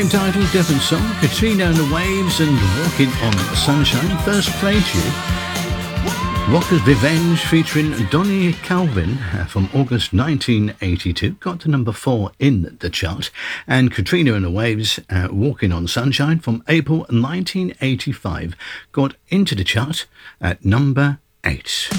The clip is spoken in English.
Entitled different song, Katrina and the Waves and Walking on Sunshine. First played to you, Rocker's Revenge featuring Donny Calvin from August 1982. Got to number 4 in the chart. And Katrina and the Waves, Walking on Sunshine from April 1985. Got into the chart at number 8.